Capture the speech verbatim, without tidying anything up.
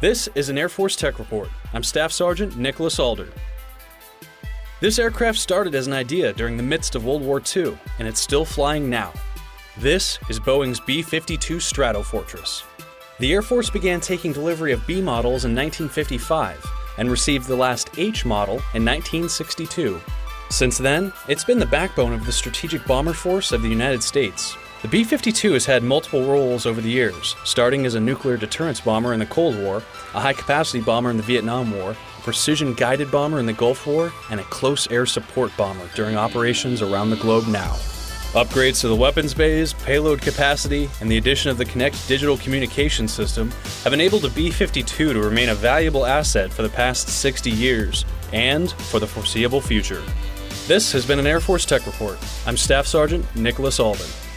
This is an Air Force Tech Report. I'm Staff Sergeant Nicholas Alder. This aircraft started as an idea during the midst of World War Two, and it's still flying now. This is Boeing's B fifty-two Stratofortress. The Air Force began taking delivery of B models in nineteen fifty-five and received the last H model in nineteen sixty-two. Since then, it's been the backbone of the Strategic Bomber Force of the United States. The B fifty-two has had multiple roles over the years, starting as a nuclear deterrence bomber in the Cold War, a high-capacity bomber in the Vietnam War, a precision-guided bomber in the Gulf War, and a close air support bomber during operations around the globe now. Upgrades to the weapons bays, payload capacity, and the addition of the Kinect digital communication system have enabled the B fifty-two to remain a valuable asset for the past sixty years, and for the foreseeable future. This has been an Air Force Tech Report. I'm Staff Sergeant Nicholas Alden.